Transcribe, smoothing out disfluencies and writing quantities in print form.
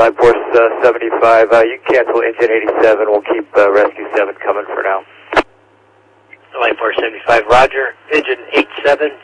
Life Force 75, you can cancel engine 87. We'll keep Rescue 7 coming for now. Life Force 75, roger. Engine 87,